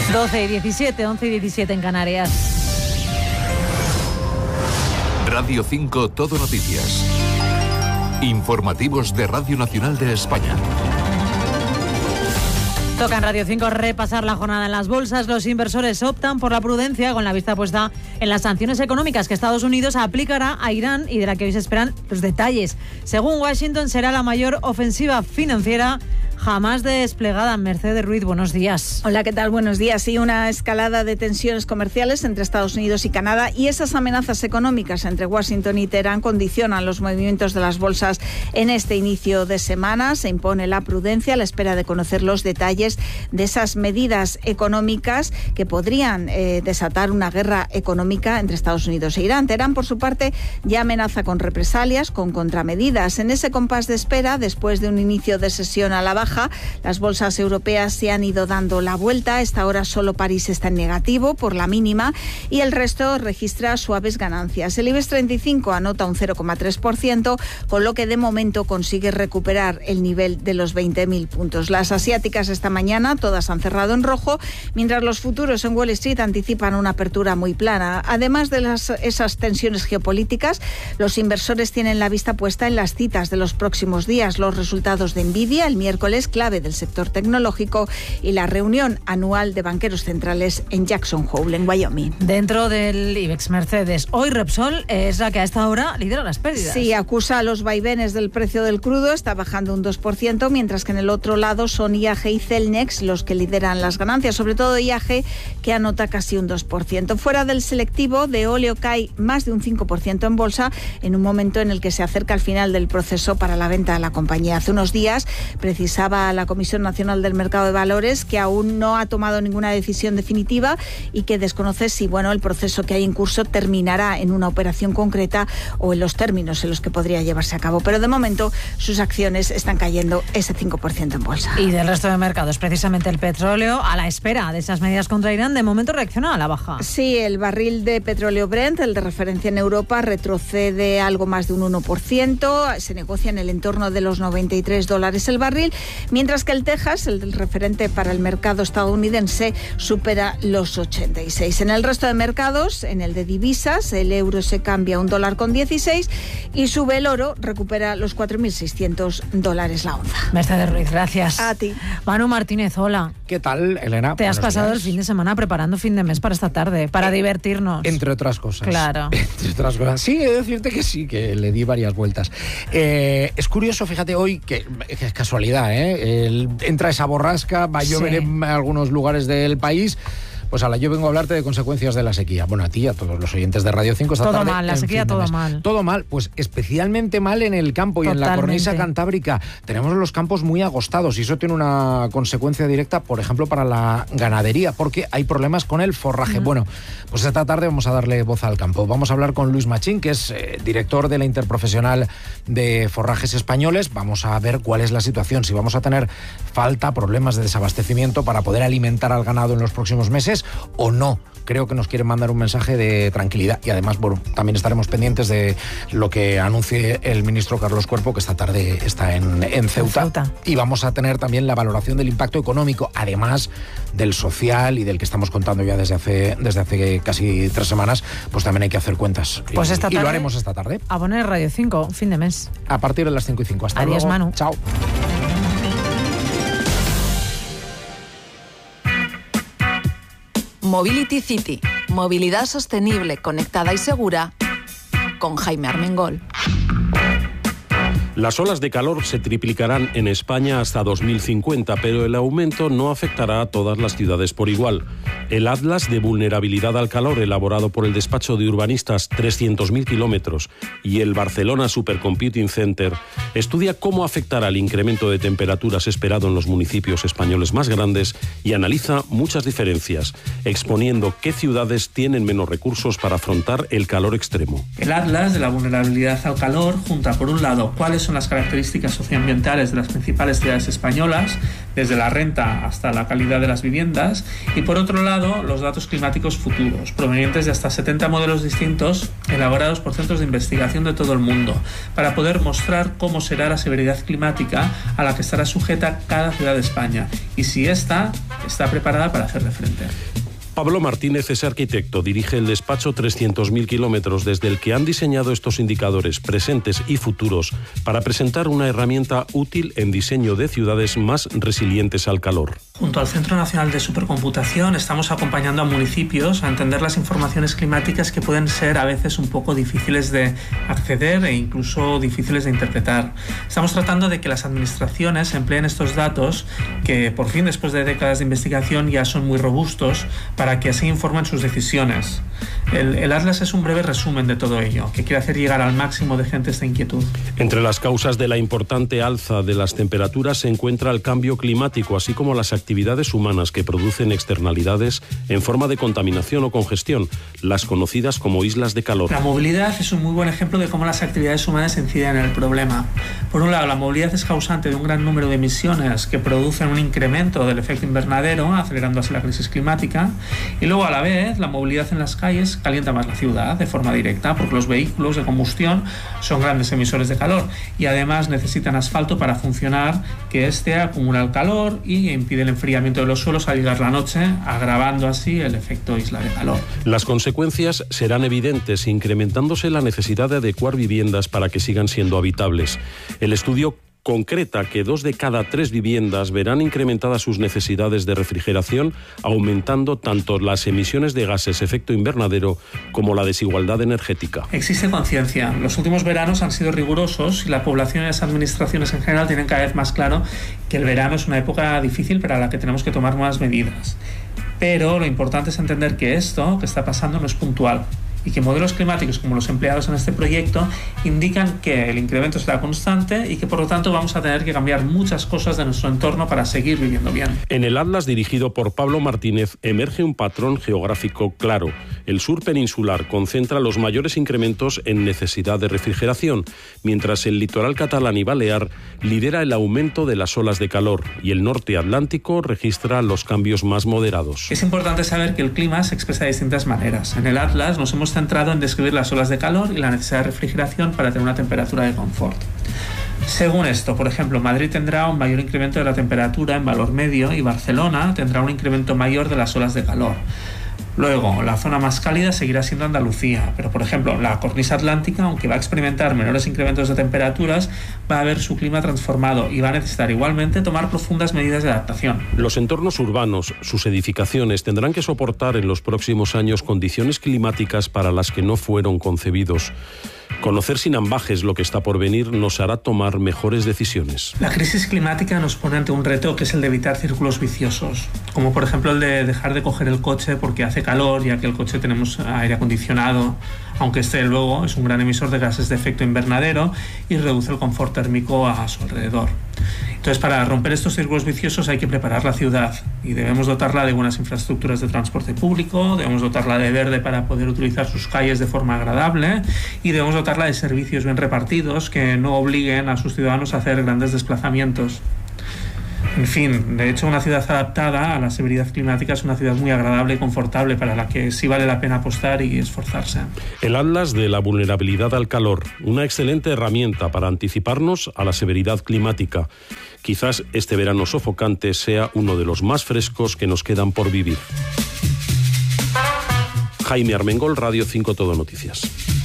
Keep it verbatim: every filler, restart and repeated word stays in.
doce y diecisiete, once y diecisiete en Canarias. Radio cinco Todo Noticias. Informativos de Radio Nacional de España. Toca en Radio cinco repasar la jornada en las bolsas. Los inversores optan por la prudencia con la vista puesta en las sanciones económicas que Estados Unidos aplicará a Irán y de la que hoy se esperan los detalles. Según Washington, será la mayor ofensiva financiera jamás desplegada. Mercedes Ruiz, buenos días. Hola, ¿qué tal? Buenos días. Sí, una escalada de tensiones comerciales entre Estados Unidos y Canadá y esas amenazas económicas entre Washington y Teherán condicionan los movimientos de las bolsas en este inicio de semana. Se impone la prudencia a la espera de conocer los detalles de esas medidas económicas que podrían eh, desatar una guerra económica entre Estados Unidos e Irán. Teherán, por su parte, ya amenaza con represalias, con contramedidas. En ese compás de espera, después de un inicio de sesión a la baja, las bolsas europeas se han ido dando la vuelta. A esta hora solo París está en negativo por la mínima y el resto registra suaves ganancias. El IBEX treinta y cinco anota un cero coma tres por ciento, con lo que de momento consigue recuperar el nivel de los veinte mil puntos. Las asiáticas esta mañana todas han cerrado en rojo, mientras los futuros en Wall Street anticipan una apertura muy plana. Además de las, esas tensiones geopolíticas, los inversores tienen la vista puesta en las citas de los próximos días, los resultados de Nvidia el miércoles, clave del sector tecnológico, y la reunión anual de banqueros centrales en Jackson Hole, en Wyoming. Dentro del IBEX, Mercedes, hoy Repsol es la que a esta hora lidera las pérdidas. Sí, acusa a los vaivenes del precio del crudo, está bajando un dos por ciento, mientras que en el otro lado son I A G y Celnex los que lideran las ganancias, sobre todo I A G, que anota casi un dos por ciento. Fuera del selectivo, de óleo cae más de un cinco por ciento en bolsa, en un momento en el que se acerca al final del proceso para la venta de la compañía. Hace unos días precisaba la Comisión Nacional del Mercado de Valores que aún no ha tomado ninguna decisión definitiva y que desconoce si bueno el proceso que hay en curso terminará en una operación concreta o en los términos en los que podría llevarse a cabo. Pero de momento sus acciones están cayendo ese cinco por ciento en bolsa. Y del resto de mercados, precisamente el petróleo, a la espera de esas medidas contra Irán, de momento reacciona a la baja. Sí, el barril de petróleo Brent, el de referencia en Europa, retrocede algo más de un uno por ciento, se negocia en el entorno de los noventa y tres dólares el barril, mientras que el Texas, el del referente para el mercado estadounidense, supera los ochenta y seis. En el resto de mercados, en el de divisas, el euro se cambia a un dólar con dieciséis y sube el oro, recupera los cuatro mil seiscientos dólares la onza. Mercedes Ruiz, gracias. A ti. Manu Martínez, hola. ¿Qué tal, Elena? Te has Buenos pasado días. el fin de semana preparando fin de mes para esta tarde, para eh, divertirnos. Entre otras cosas. Claro. Entre otras cosas. Sí, he de decirte que sí, que le di varias vueltas. Eh, es curioso, fíjate, hoy, que es casualidad, ¿eh? El, entra esa borrasca, va a llover sí. en algunos lugares del país. Pues ala, yo vengo a hablarte de consecuencias de la sequía. Bueno, a ti y a todos los oyentes de Radio cinco esta todo tarde. Todo mal, la sequía todo mal. Todo mal, pues especialmente mal en el campo y Totalmente. En la cornisa cantábrica. Tenemos los campos muy agostados y eso tiene una consecuencia directa, por ejemplo, para la ganadería, porque hay problemas con el forraje. Uh-huh. Bueno, pues esta tarde vamos a darle voz al campo. Vamos a hablar con Luis Machín, que es eh, director de la Interprofesional de Forrajes Españoles. Vamos a ver cuál es la situación, si vamos a tener falta, problemas de desabastecimiento para poder alimentar al ganado en los próximos meses o no. Creo que nos quieren mandar un mensaje de tranquilidad y además bueno, también estaremos pendientes de lo que anuncie el ministro Carlos Cuerpo, que esta tarde está en, en Ceuta. Ceuta. Y vamos a tener también la valoración del impacto económico, además del social y del que estamos contando ya desde hace, desde hace casi tres semanas, pues también hay que hacer cuentas. Pues y, esta tarde, y lo haremos esta tarde. A poner Radio cinco, fin de mes. A partir de las cinco y cinco. Hasta Adiós, luego. Manu. Chao. Mobility City, movilidad sostenible, conectada y segura, con Jaime Armengol. Las olas de calor se triplicarán en España hasta dos mil cincuenta, pero el aumento no afectará a todas las ciudades por igual. El Atlas de Vulnerabilidad al Calor, elaborado por el despacho de urbanistas trescientos mil kilómetros y el Barcelona Supercomputing Center, estudia cómo afectará el incremento de temperaturas esperado en los municipios españoles más grandes y analiza muchas diferencias, exponiendo qué ciudades tienen menos recursos para afrontar el calor extremo. El Atlas de la Vulnerabilidad al Calor junta, por un lado, cuáles son las características socioambientales de las principales ciudades españolas, desde la renta hasta la calidad de las viviendas, y por otro lado, los datos climáticos futuros, provenientes de hasta setenta modelos distintos elaborados por centros de investigación de todo el mundo, para poder mostrar cómo será la severidad climática a la que estará sujeta cada ciudad de España y si ésta está preparada para hacerle frente. Pablo Martínez es arquitecto, dirige el despacho trescientos mil kilómetros, desde el que han diseñado estos indicadores presentes y futuros para presentar una herramienta útil en diseño de ciudades más resilientes al calor. Junto al Centro Nacional de Supercomputación estamos acompañando a municipios a entender las informaciones climáticas que pueden ser a veces un poco difíciles de acceder e incluso difíciles de interpretar. Estamos tratando de que las administraciones empleen estos datos que por fin después de décadas de investigación ya son muy robustos para que así informen sus decisiones. El, el Atlas es un breve resumen de todo ello, que quiere hacer llegar al máximo de gente esta inquietud. Entre las causas de la importante alza de las temperaturas se encuentra el cambio climático, así como las actividades humanas que producen externalidades en forma de contaminación o congestión, las conocidas como islas de calor. La movilidad es un muy buen ejemplo de cómo las actividades humanas inciden en el problema. Por un lado, la movilidad es causante de un gran número de emisiones que producen un incremento del efecto invernadero, acelerando así la crisis climática, y luego a la vez la movilidad en las calles calienta más la ciudad de forma directa, porque los vehículos de combustión son grandes emisores de calor y además necesitan asfalto para funcionar, que éste acumula el calor y impide el enfriamiento de los suelos al llegar la noche, agravando así el efecto isla de calor. Las consecuencias serán evidentes, incrementándose la necesidad de adecuar viviendas para que sigan siendo habitables. El estudio concreta que dos de cada tres viviendas verán incrementadas sus necesidades de refrigeración, aumentando tanto las emisiones de gases efecto invernadero como la desigualdad energética. Existe conciencia. Los últimos veranos han sido rigurosos y la población y las administraciones en general tienen cada vez más claro que el verano es una época difícil para la que tenemos que tomar nuevas medidas. Pero lo importante es entender que esto que está pasando no es puntual y que modelos climáticos como los empleados en este proyecto indican que el incremento será constante y que por lo tanto vamos a tener que cambiar muchas cosas de nuestro entorno para seguir viviendo bien. En el Atlas dirigido por Pablo Martínez emerge un patrón geográfico claro. El sur peninsular concentra los mayores incrementos en necesidad de refrigeración, mientras el litoral catalán y balear lidera el aumento de las olas de calor y el norte atlántico registra los cambios más moderados. Es importante saber que el clima se expresa de distintas maneras. En el Atlas nos hemos centrado en describir las olas de calor y la necesidad de refrigeración para tener una temperatura de confort. Según esto, por ejemplo, Madrid tendrá un mayor incremento de la temperatura en valor medio y Barcelona tendrá un incremento mayor de las olas de calor. Luego, la zona más cálida seguirá siendo Andalucía, pero por ejemplo, la cornisa atlántica, aunque va a experimentar menores incrementos de temperaturas, va a ver su clima transformado y va a necesitar igualmente tomar profundas medidas de adaptación. Los entornos urbanos, sus edificaciones, tendrán que soportar en los próximos años condiciones climáticas para las que no fueron concebidos. Conocer sin ambajes lo que está por venir nos hará tomar mejores decisiones. La crisis climática nos pone ante un reto que es el de evitar círculos viciosos, como por ejemplo el de dejar de coger el coche porque hace calor, ya que el coche tenemos aire acondicionado, aunque este luego es un gran emisor de gases de efecto invernadero y reduce el confort térmico a su alrededor. Entonces, para romper estos círculos viciosos hay que preparar la ciudad y debemos dotarla de buenas infraestructuras de transporte público, debemos dotarla de verde para poder utilizar sus calles de forma agradable y debemos dotarla de servicios bien repartidos que no obliguen a sus ciudadanos a hacer grandes desplazamientos. En fin, de hecho, una ciudad adaptada a la severidad climática es una ciudad muy agradable y confortable para la que sí vale la pena apostar y esforzarse. El Atlas de la vulnerabilidad al calor, una excelente herramienta para anticiparnos a la severidad climática. Quizás este verano sofocante sea uno de los más frescos que nos quedan por vivir. Jaime Armengol, Radio cinco Todo Noticias.